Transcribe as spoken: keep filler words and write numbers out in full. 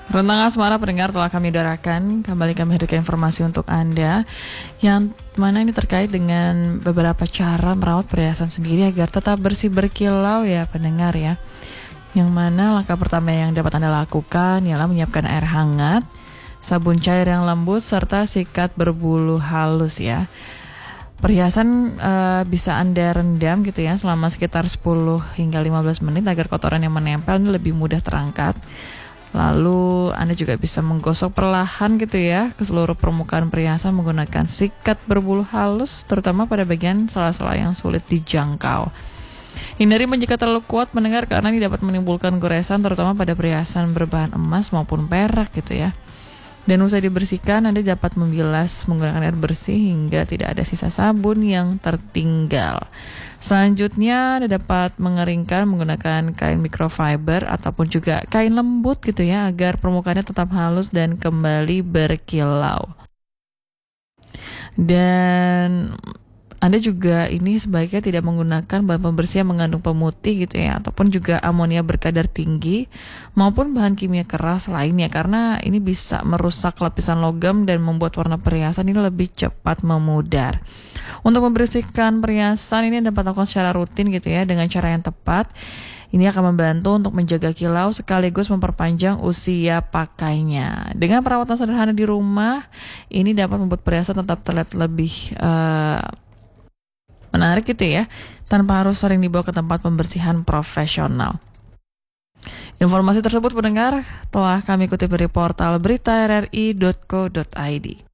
Rentang asmara pendengar telah kami udarakan. Kembali kami hadirkan informasi untuk Anda, yang mana ini terkait dengan beberapa cara merawat perhiasan sendiri agar tetap bersih berkilau ya pendengar ya. Yang mana langkah pertama yang dapat Anda lakukan ialah menyiapkan air hangat, sabun cair yang lembut, serta sikat berbulu halus ya. Perhiasan uh, bisa Anda rendam gitu ya selama sekitar sepuluh hingga lima belas menit agar kotoran yang menempel ini lebih mudah terangkat. Lalu Anda juga bisa menggosok perlahan gitu ya ke seluruh permukaan perhiasan menggunakan sikat berbulu halus, terutama pada bagian sela-sela yang sulit dijangkau. Hindari menjikat terlalu kuat mendengar, karena ini dapat menimbulkan goresan terutama pada perhiasan berbahan emas maupun perak gitu ya. Dan usai dibersihkan, Anda dapat membilas menggunakan air bersih hingga tidak ada sisa sabun yang tertinggal. Selanjutnya, Anda dapat mengeringkan menggunakan kain microfiber ataupun juga kain lembut gitu ya, agar permukaannya tetap halus dan kembali berkilau. Dan Anda juga ini sebaiknya tidak menggunakan bahan pembersih yang mengandung pemutih gitu ya, ataupun juga amonia berkadar tinggi maupun bahan kimia keras lainnya, karena ini bisa merusak lapisan logam dan membuat warna perhiasan ini lebih cepat memudar. Untuk membersihkan perhiasan ini dapat lakukan secara rutin gitu ya dengan cara yang tepat. Ini akan membantu untuk menjaga kilau sekaligus memperpanjang usia pakainya. Dengan perawatan sederhana di rumah, ini dapat membuat perhiasan tetap terlihat lebih uh, menarik gitu ya, tanpa harus sering dibawa ke tempat pembersihan profesional. Informasi tersebut pendengar telah kami kutip dari portal berita r r i dot co dot i d.